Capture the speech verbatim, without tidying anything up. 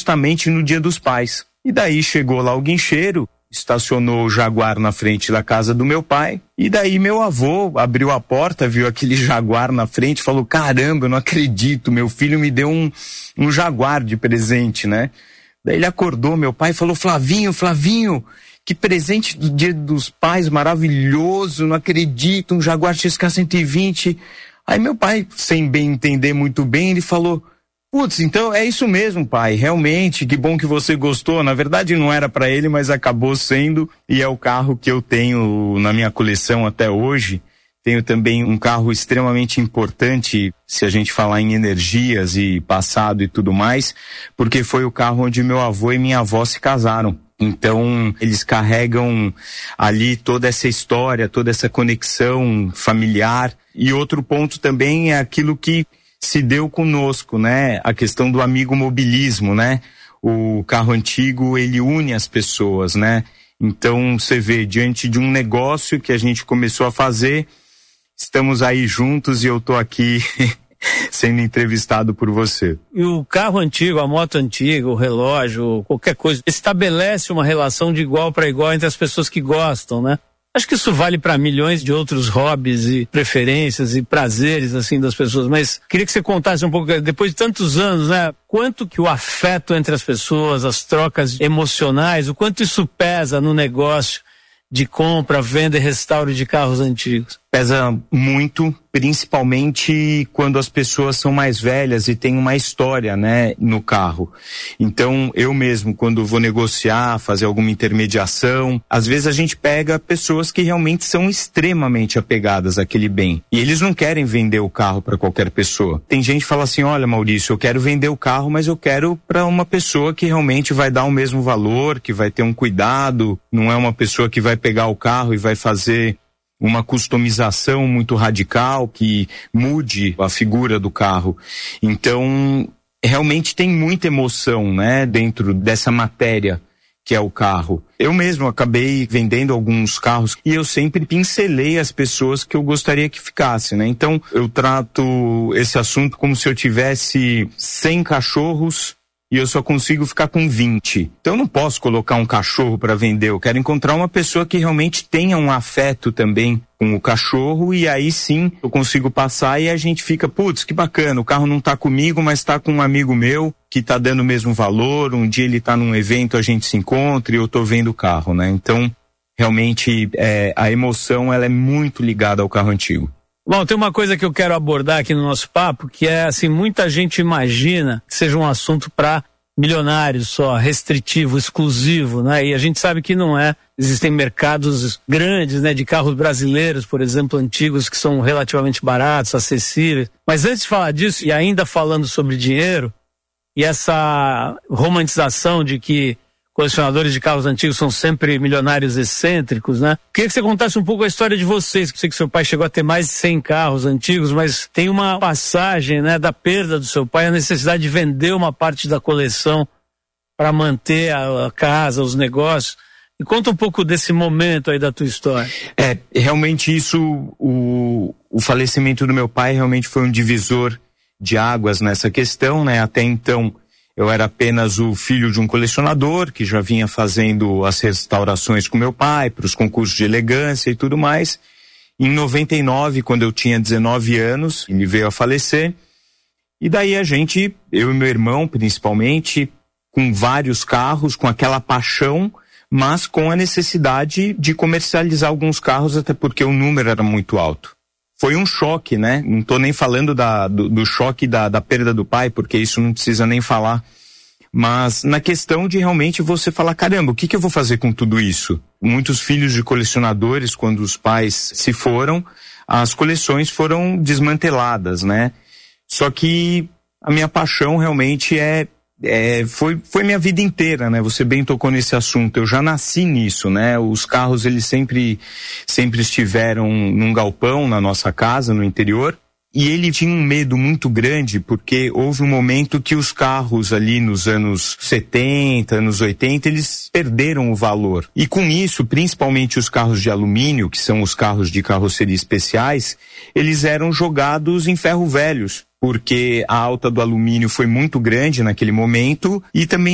justamente no Dia dos Pais. E daí chegou lá o guincheiro, estacionou o Jaguar na frente da casa do meu pai, e daí meu avô abriu a porta, viu aquele Jaguar na frente, falou, caramba, eu não acredito, meu filho me deu um, um Jaguar de presente, né? Daí ele acordou, meu pai, e falou, Flavinho, Flavinho, que presente do Dia dos Pais maravilhoso, não acredito, um Jaguar X K cento e vinte. Aí meu pai, sem bem entender muito bem, ele falou, putz, então é isso mesmo, pai, realmente, que bom que você gostou. Na verdade não era para ele, mas acabou sendo, e é o carro que eu tenho na minha coleção até hoje. Tenho também um carro extremamente importante, se a gente falar em energias e passado e tudo mais, porque foi o carro onde meu avô e minha avó se casaram. Então, eles carregam ali toda essa história, toda essa conexão familiar. E outro ponto também é aquilo que se deu conosco, né? A questão do amigo mobilismo, né? O carro antigo, ele une as pessoas, né? Então, você vê, diante de um negócio que a gente começou a fazer, estamos aí juntos e eu tô aqui sendo entrevistado por você. E o carro antigo, a moto antiga, o relógio, qualquer coisa, estabelece uma relação de igual para igual entre as pessoas que gostam, né? Acho que isso vale para milhões de outros hobbies e preferências e prazeres, assim, das pessoas, mas queria que você contasse um pouco, depois de tantos anos, né, quanto que o afeto entre as pessoas, as trocas emocionais, o quanto isso pesa no negócio de compra, venda e restauro de carros antigos? Pesa muito, principalmente quando as pessoas são mais velhas e têm uma história, né, no carro. Então, eu mesmo, quando vou negociar, fazer alguma intermediação, às vezes a gente pega pessoas que realmente são extremamente apegadas àquele bem. E eles não querem vender o carro para qualquer pessoa. Tem gente que fala assim, olha, Maurício, eu quero vender o carro, mas eu quero para uma pessoa que realmente vai dar o mesmo valor, que vai ter um cuidado, não é uma pessoa que vai pegar o carro e vai fazer uma customização muito radical que mude a figura do carro. Então, realmente tem muita emoção, né, dentro dessa matéria que é o carro. Eu mesmo acabei vendendo alguns carros e eu sempre pincelei as pessoas que eu gostaria que ficassem, né? Então, eu trato esse assunto como se eu tivesse cem cachorros e eu só consigo ficar com vinte. Então eu não posso colocar um cachorro para vender, eu quero encontrar uma pessoa que realmente tenha um afeto também com o cachorro e aí sim eu consigo passar e a gente fica, putz, que bacana, o carro não tá comigo, mas tá com um amigo meu que tá dando o mesmo valor, um dia ele tá num evento, a gente se encontra e eu tô vendo o carro, né? Então, realmente, é, a emoção, ela é muito ligada ao carro antigo. Bom, tem uma coisa que eu quero abordar aqui no nosso papo, que é assim, muita gente imagina que seja um assunto para milionários só, restritivo, exclusivo, né? E a gente sabe que não é. Existem mercados grandes, né, de carros brasileiros, por exemplo, antigos, que são relativamente baratos, acessíveis. Mas antes de falar disso, e ainda falando sobre dinheiro, e essa romantização de que colecionadores de carros antigos são sempre milionários excêntricos, né? Queria que você contasse um pouco a história de vocês. Eu sei que seu pai chegou a ter mais de cem carros antigos, mas tem uma passagem, né, da perda do seu pai, a necessidade de vender uma parte da coleção para manter a, a casa, os negócios. E conta um pouco desse momento aí da tua história. É, realmente isso, o, o falecimento do meu pai realmente foi um divisor de águas nessa questão, né? Até então, eu era apenas o filho de um colecionador que já vinha fazendo as restaurações com meu pai, para os concursos de elegância e tudo mais. Em noventa e nove, quando eu tinha dezenove anos, ele veio a falecer. E daí a gente, eu e meu irmão principalmente, com vários carros, com aquela paixão, mas com a necessidade de comercializar alguns carros, até porque o número era muito alto. Foi um choque, né? Não tô nem falando da, do, do choque da, da perda do pai, porque isso não precisa nem falar. Mas na questão de realmente você falar, caramba, o que que eu vou fazer com tudo isso? Muitos filhos de colecionadores, quando os pais se foram, as coleções foram desmanteladas, né? Só que a minha paixão realmente é, é foi, foi minha vida inteira, né? Você bem tocou nesse assunto, eu já nasci nisso, né? Os carros, eles sempre, sempre estiveram num galpão na nossa casa, no interior, e ele tinha um medo muito grande, porque houve um momento que os carros ali nos anos setenta, anos oitenta, eles perderam o valor. E com isso, principalmente os carros de alumínio, que são os carros de carroceria especiais, eles eram jogados em ferro velhos, porque a alta do alumínio foi muito grande naquele momento e também